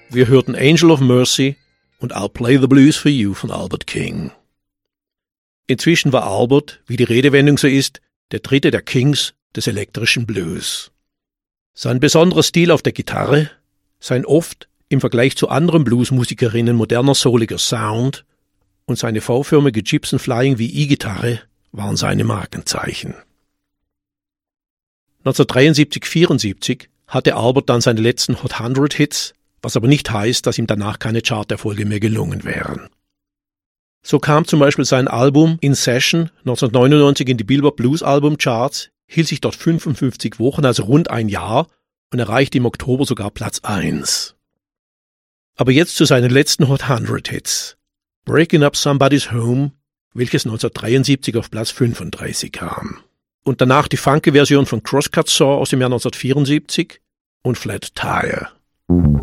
Wir hörten Angel of Mercy und I'll Play the Blues for You von Albert King. Inzwischen war Albert, wie die Redewendung so ist, der dritte der Kings des elektrischen Blues. Sein besonderer Stil auf der Gitarre, sein oft im Vergleich zu anderen Bluesmusikerinnen moderner souliger Sound und seine V-förmige Gibson Flying VI-Gitarre waren seine Markenzeichen. 1973-74 hatte Albert dann seine letzten Hot 100 Hits, was aber nicht heißt, dass ihm danach keine Charterfolge mehr gelungen wären. So kam zum Beispiel sein Album In Session 1999 in die Billboard Blues Album Charts, hielt sich dort 55 Wochen, also rund ein Jahr, und erreichte im Oktober sogar Platz 1. Aber jetzt zu seinen letzten Hot 100 Hits. Breaking Up Somebody's Home, welches 1973 auf Platz 35 kam. Und danach die funky Version von Crosscut Saw aus dem Jahr 1974 und Flat Tire.